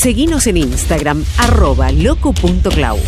Seguinos en Instagram, @locu.clau.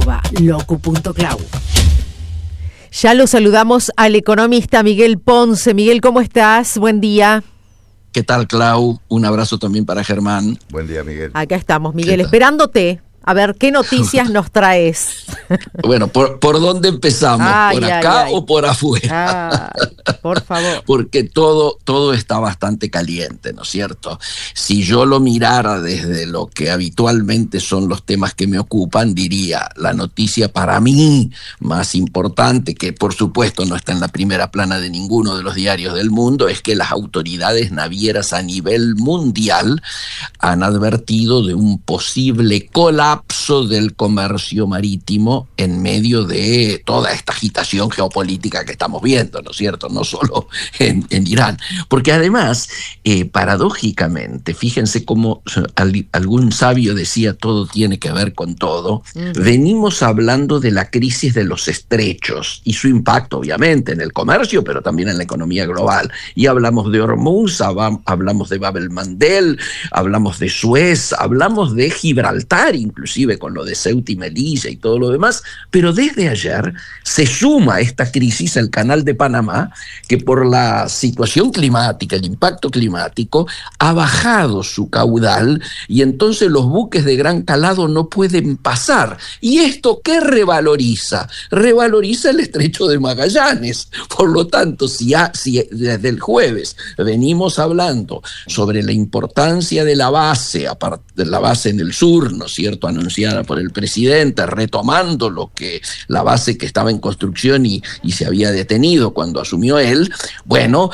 Ya lo saludamos al economista Miguel Ponce. Miguel, ¿cómo estás? Buen día. ¿Qué tal, Clau? Un abrazo también para Germán. Buen día, Miguel. Acá estamos, Miguel, esperándote. A ver, ¿qué noticias nos traes? Bueno, ¿por dónde empezamos? ¿Por acá o por afuera? Por favor. Porque todo está bastante caliente, ¿no es cierto? Si yo lo mirara desde lo que habitualmente son los temas que me ocupan, diría, la noticia para mí más importante, que por supuesto no está en la primera plana de ninguno de los diarios del mundo, es que las autoridades navieras a nivel mundial han advertido de un posible colapso del comercio marítimo en medio de toda esta agitación geopolítica que estamos viendo, ¿no es cierto? No solo en Irán. Porque además, paradójicamente, fíjense cómo algún sabio decía todo tiene que ver con todo, venimos hablando de la crisis de los estrechos y su impacto obviamente en el comercio, pero también en la economía global. Y hablamos de Hormuz, hablamos de Bab el-Mandeb, hablamos de Suez, hablamos de Gibraltar, inclusive con lo de Ceuta y Melilla y todo lo demás, pero desde ayer se suma a esta crisis el Canal de Panamá, que por la situación climática, el impacto climático, ha bajado su caudal y entonces los buques de gran calado no pueden pasar. ¿Y esto qué revaloriza? Revaloriza el Estrecho de Magallanes. Por lo tanto, si desde el jueves venimos hablando sobre la importancia de la base en el sur, ¿no es cierto?, anunciada por el presidente, retomando la base que estaba en construcción y se había detenido cuando asumió él, bueno,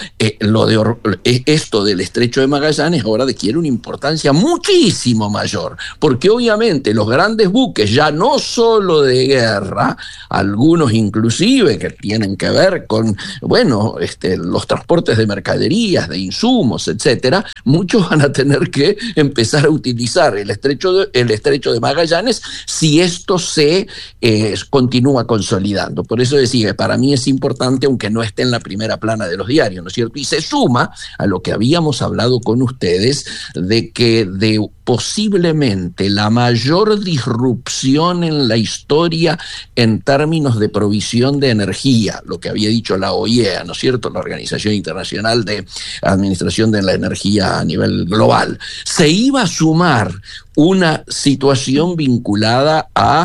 esto del Estrecho de Magallanes ahora adquiere una importancia muchísimo mayor, porque obviamente los grandes buques, ya no solo de guerra, algunos inclusive que tienen que ver con, bueno, los transportes de mercaderías, de insumos, etcétera, muchos van a tener que empezar a utilizar el Estrecho de Magallanes si esto se continúa consolidando. Por eso decía que para mí es importante, aunque no esté en la primera plana de los diarios, ¿no es cierto? Y se suma a lo que habíamos hablado con ustedes de que posiblemente la mayor disrupción en la historia en términos de provisión de energía, lo que había dicho la OIEA, ¿no es cierto?, la Organización Internacional de Administración de la Energía a nivel global, se iba a sumar una situación vinculada a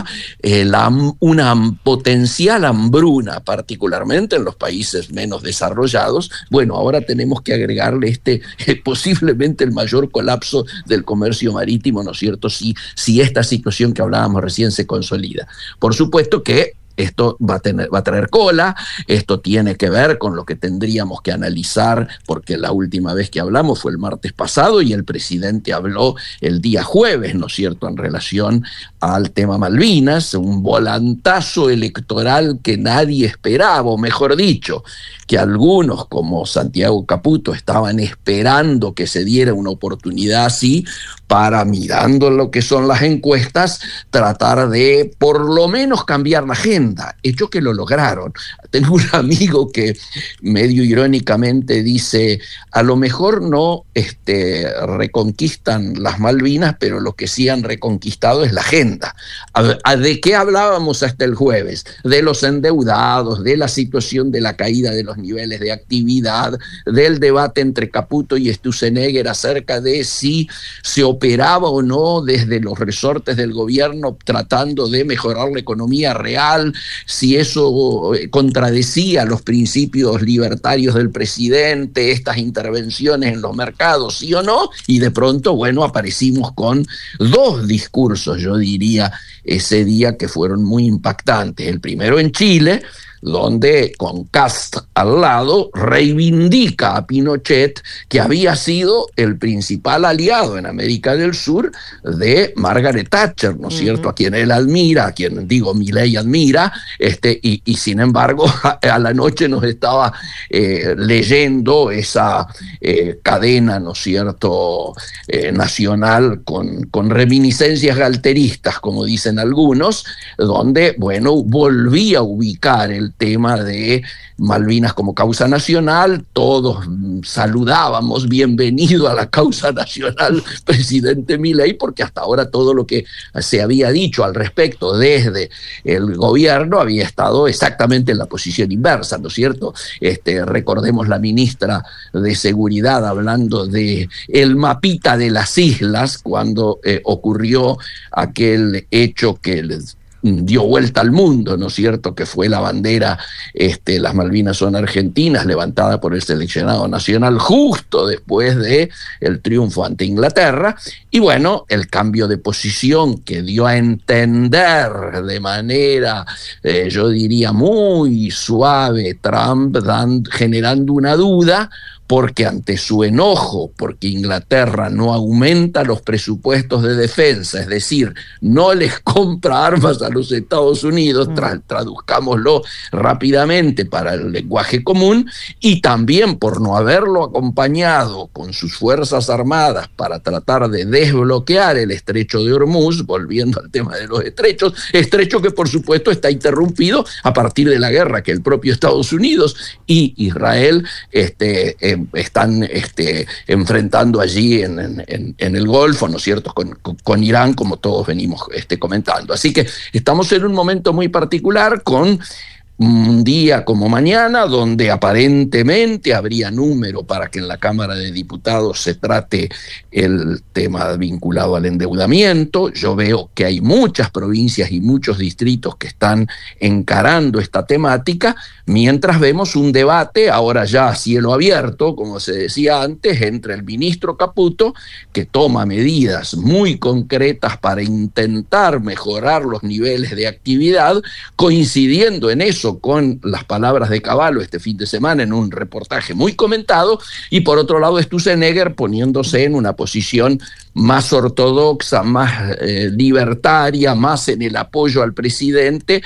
una potencial hambruna, particularmente en los países menos desarrollados. Bueno, ahora tenemos que agregarle posiblemente el mayor colapso del comercio marítimo, ¿no es cierto?, si esta situación que hablábamos recién se consolida. Por supuesto que esto va a traer cola, esto tiene que ver con lo que tendríamos que analizar, porque la última vez que hablamos fue el martes pasado y el presidente habló el día jueves, ¿no es cierto?, en relación al tema Malvinas, un volantazo electoral que nadie esperaba, o mejor dicho, que algunos como Santiago Caputo estaban esperando que se diera una oportunidad así para, mirando lo que son las encuestas, tratar de por lo menos cambiar la agenda, hecho que lo lograron. Tengo un amigo que medio irónicamente dice, a lo mejor no reconquistan las Malvinas, pero lo que sí han reconquistado es la agenda. ¿De qué hablábamos hasta el jueves? De los endeudados, de la situación de la caída de los niveles de actividad, del debate entre Caputo y Sturzenegger acerca de si se operaba o no desde los resortes del gobierno tratando de mejorar la economía real, si eso contradecía los principios libertarios del presidente, estas intervenciones en los mercados, sí o no, y de pronto, bueno, aparecimos con dos discursos, yo diría, ese día que fueron muy impactantes. El primero en Chile, donde con Kast al lado reivindica a Pinochet, que había sido el principal aliado en América del Sur de Margaret Thatcher, ¿no es cierto?, a quien él admira, a quien Milei admira, y sin embargo a la noche nos estaba leyendo esa cadena, ¿no es cierto?, nacional con reminiscencias galteristas, como dicen algunos, donde, bueno, volvía a ubicar el el tema de Malvinas como causa nacional. Todos saludábamos, bienvenido a la causa nacional, presidente Milei, porque hasta ahora todo lo que se había dicho al respecto desde el gobierno había estado exactamente en la posición inversa, ¿no es cierto? Recordemos la ministra de Seguridad hablando de el mapita de las islas cuando ocurrió aquel hecho que les dio vuelta al mundo, ¿no es cierto?, que fue la bandera, las Malvinas son argentinas, levantada por el seleccionado nacional justo después de el triunfo ante Inglaterra. Y bueno, el cambio de posición que dio a entender de manera, yo diría, muy suave Trump, generando una duda, porque ante su enojo, porque Inglaterra no aumenta los presupuestos de defensa, es decir, no les compra armas a los Estados Unidos, traduzcámoslo rápidamente para el lenguaje común, y también por no haberlo acompañado con sus fuerzas armadas para tratar de desbloquear el estrecho de Hormuz, volviendo al tema de los estrecho que por supuesto está interrumpido a partir de la guerra que el propio Estados Unidos y Israel están enfrentando allí en el Golfo, ¿no es cierto?, con Irán, como todos venimos comentando. Así que estamos en un momento muy particular, con un día como mañana, donde aparentemente habría número para que en la Cámara de Diputados se trate el tema vinculado al endeudamiento. Yo veo que hay muchas provincias y muchos distritos que están encarando esta temática, mientras vemos un debate, ahora ya a cielo abierto, como se decía antes, entre el ministro Caputo, que toma medidas muy concretas para intentar mejorar los niveles de actividad, coincidiendo en eso con las palabras de Cavallo este fin de semana en un reportaje muy comentado, y por otro lado Sturzenegger poniéndose en una posición más ortodoxa, más libertaria, más en el apoyo al presidente,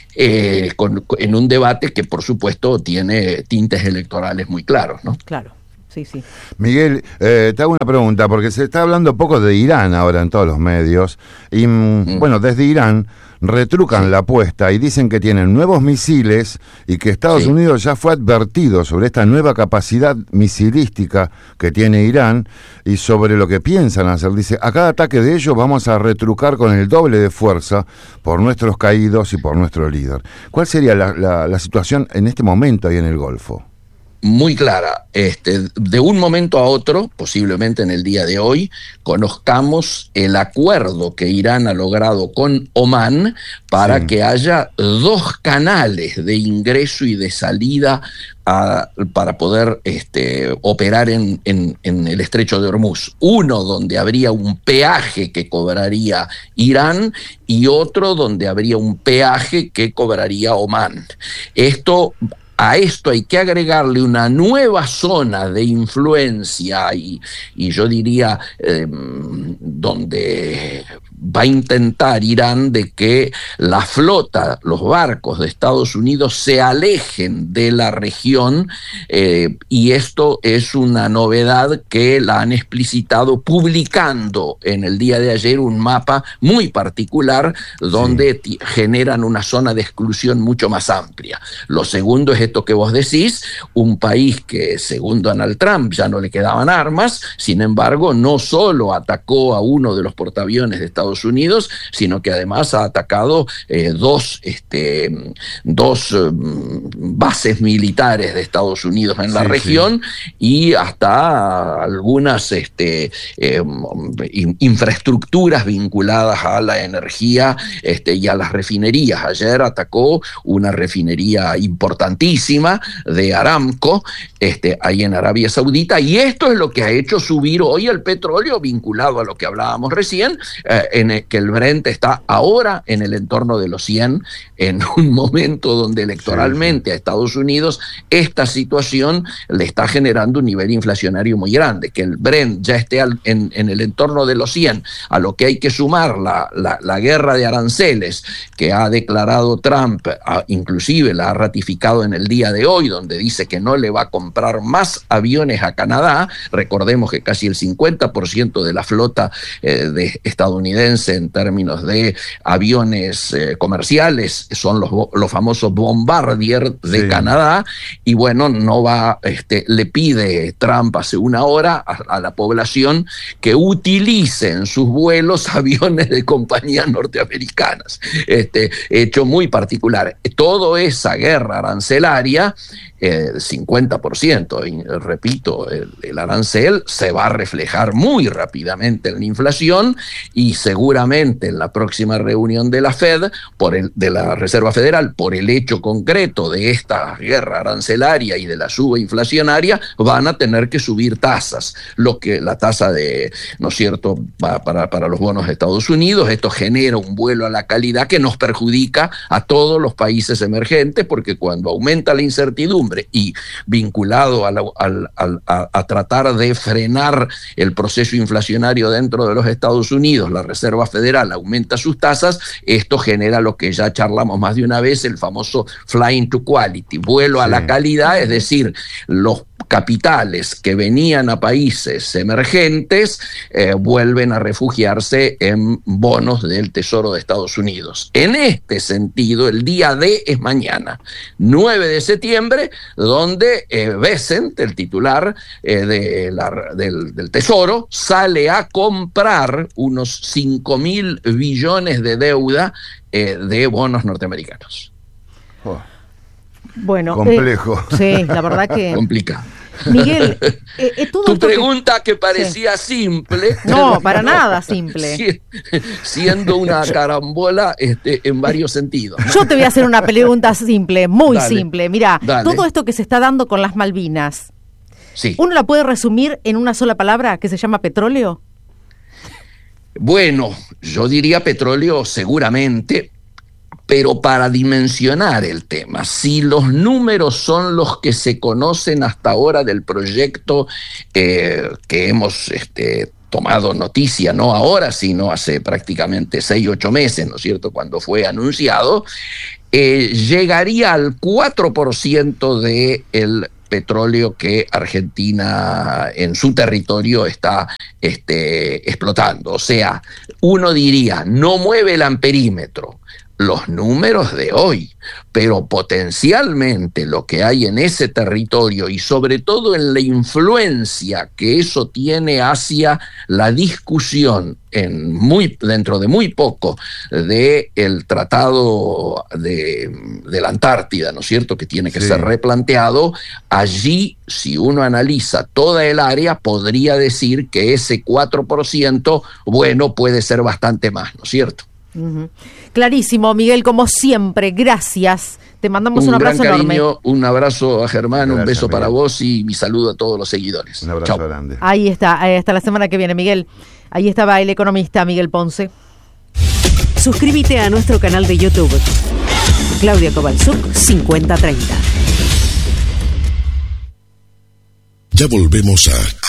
en un debate que por supuesto tiene tintes electorales muy claros, ¿no? Claro. Sí, sí. Miguel, te hago una pregunta, porque se está hablando poco de Irán ahora en todos los medios, y bueno, desde Irán retrucan la apuesta y dicen que tienen nuevos misiles y que Estados Unidos ya fue advertido sobre esta nueva capacidad misilística que tiene Irán y sobre lo que piensan hacer. Dice, a cada ataque de ellos vamos a retrucar con el doble de fuerza por nuestros caídos y por nuestro líder. ¿Cuál sería la situación en este momento ahí en el Golfo? Muy clara. De un momento a otro, posiblemente en el día de hoy, conozcamos el acuerdo que Irán ha logrado con Omán para que haya 2 canales de ingreso y de salida para poder operar en el estrecho de Hormuz. Uno donde habría un peaje que cobraría Irán y otro donde habría un peaje que cobraría Omán. A esto hay que agregarle una nueva zona de influencia y yo diría donde va a intentar Irán de que la flota, los barcos de Estados Unidos se alejen de la región, y esto es una novedad que la han explicitado publicando en el día de ayer un mapa muy particular donde generan una zona de exclusión mucho más amplia. Lo segundo es esto que vos decís, un país que según Donald Trump ya no le quedaban armas, sin embargo no solo atacó a uno de los portaaviones de Estados Unidos, sino que además ha atacado dos bases militares de Estados Unidos en la región y hasta algunas infraestructuras vinculadas a la energía y a las refinerías. Ayer atacó una refinería importantísima de Aramco, ahí en Arabia Saudita, y esto es lo que ha hecho subir hoy el petróleo, vinculado a lo que hablábamos recién, que el Brent está ahora en el entorno de los 100, en un momento donde electoralmente a Estados Unidos esta situación le está generando un nivel inflacionario muy grande. Que el Brent ya esté en el entorno de los 100, a lo que hay que sumar la guerra de aranceles que ha declarado Trump, inclusive la ha ratificado en el día de hoy, donde dice que no le va a comprar más aviones a Canadá. Recordemos que casi el 50% de la flota estadounidense en términos de aviones comerciales son los famosos Bombardier de Canadá, y bueno, no va, le pide Trump hace una hora a la población que utilice en sus vuelos aviones de compañías norteamericanas. Hecho muy particular. Toda esa guerra arancelaria, 50%, y repito, el arancel se va a reflejar muy rápidamente en la inflación, y seguramente en la próxima reunión de la Fed, de la Reserva Federal, por el hecho concreto de esta guerra arancelaria y de la suba inflacionaria, van a tener que subir tasas, la tasa ¿no es cierto?, para los bonos de Estados Unidos. Esto genera un vuelo a la calidad que nos perjudica a todos los países emergentes, porque cuando aumenta la incertidumbre y vinculado a tratar de frenar el proceso inflacionario dentro de los Estados Unidos, la Reserva Federal aumenta sus tasas, esto genera lo que ya charlamos más de una vez, el famoso flying to quality, vuelo a la calidad, es decir, los capitales que venían a países emergentes vuelven a refugiarse en bonos del Tesoro de Estados Unidos. En este sentido, el día D es mañana, 9 de septiembre, donde Bessent, el titular del Tesoro, sale a comprar unos 5.000 billones de deuda de bonos norteamericanos. Bueno, complejo. Sí, la verdad que complicado. Miguel, tu pregunta que parecía simple. No, para nada simple. Siendo una carambola en varios sentidos, ¿no? Yo te voy a hacer una pregunta simple, muy simple. Mirá, todo esto que se está dando con las Malvinas, ¿uno la puede resumir en una sola palabra que se llama petróleo? Bueno, yo diría petróleo seguramente, pero para dimensionar el tema, si los números son los que se conocen hasta ahora del proyecto que hemos tomado noticia, no ahora, sino hace prácticamente 6-8 meses, ¿no es cierto?, cuando fue anunciado, llegaría al 4% del petróleo que Argentina en su territorio está explotando. O sea, uno diría, no mueve el amperímetro, los números de hoy, pero potencialmente lo que hay en ese territorio y sobre todo en la influencia que eso tiene hacia la discusión dentro de muy poco del tratado de la Antártida, ¿no es cierto?, que tiene que ser replanteado. Allí, si uno analiza toda el área, podría decir que ese 4%, bueno, puede ser bastante más, ¿no es cierto? Uh-huh. Clarísimo, Miguel, como siempre, gracias. Te mandamos un abrazo enorme. Un abrazo a Germán, gracias, un beso, Miguel, para vos, y mi saludo a todos los seguidores. Un abrazo grande. Ahí está, hasta la semana que viene, Miguel. Ahí estaba el economista Miguel Ponce. Suscríbete a nuestro canal de YouTube, Claudia Kowalczuk 5030. Ya volvemos a